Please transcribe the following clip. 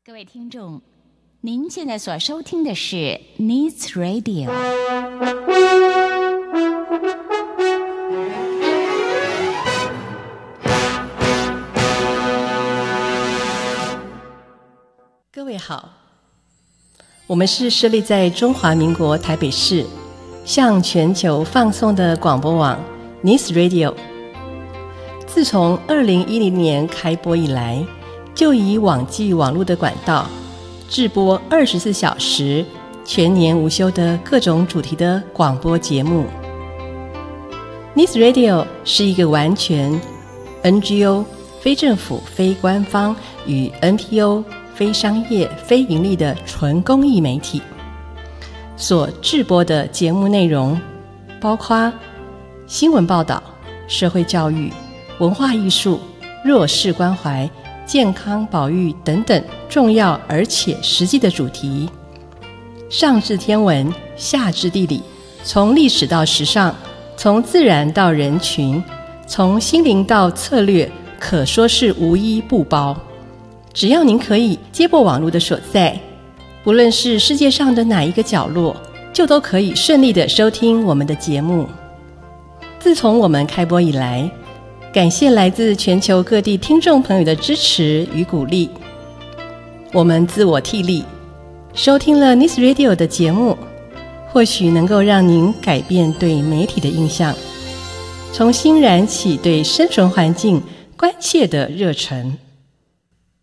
各位听众，您现在所收听的是 Needs Radio。 各位好，我们是设立在中华民国台北市，向全球放送的广播网 Needs Radio。自从2010年开播以来，就以网际网络的管道制播24小时全年无休的各种主题的广播节目。 Needs Radio 是一个完全 NGO 非政府非官方与 NPO 非商业非盈利的纯公益媒体，所制播的节目内容包括新闻报道、社会教育、文化艺术、弱势关怀、健康保育等等重要而且实际的主题，上至天文，下至地理，从历史到时尚，从自然到人群，从心灵到策略，可说是无一不包。只要您可以接驳网络的所在，不论是世界上的哪一个角落，就都可以顺利地收听我们的节目。自从我们开播以来，感谢来自全球各地听众朋友的支持与鼓励，我们自我替力，收听了 Needs Radio 的节目，或许能够让您改变对媒体的印象，重新燃起对生存环境关切的热忱。